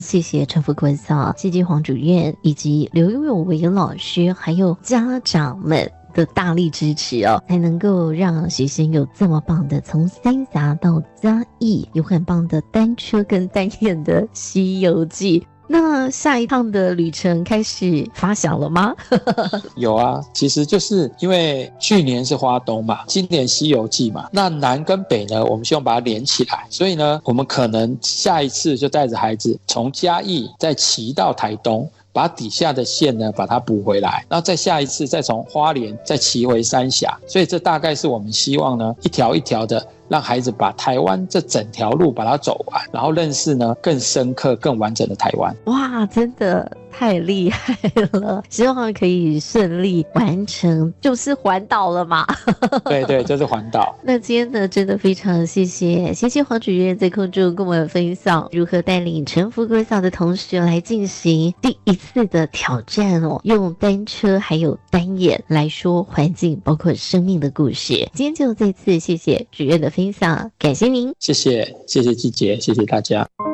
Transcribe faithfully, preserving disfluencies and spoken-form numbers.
谢谢陈福国校、谢谢黄主任以及刘有为老师，还有家长们的大力支持哦，才能够让学生有这么棒的从三峡到嘉义，有很棒的单车跟单眼的西游记。那下一趟的旅程开始发想了吗？ 有啊，其实就是因为去年是花东嘛，今年西游记嘛，那南跟北呢，我们希望把它连起来，所以呢，我们可能下一次就带着孩子从嘉义再骑到台东，把底下的线呢把它补回来，然后再下一次再从花莲再骑回三峡，所以这大概是我们希望呢一条一条的让孩子把台湾这整条路把它走完，然后认识呢更深刻更完整的台湾。 哇，真的太厉害了，希望可以顺利完成，就是环岛了嘛。 对对，就是环岛。 那今天呢，真的非常谢谢谢谢黄主任在空中跟我们分享如何带领陈福国小的同学来进行第一次的挑战哦，用单车还有单眼来说环境包括生命的故事。今天就再次谢谢主任的分享，感谢您。 谢谢谢谢季杰，谢谢大家。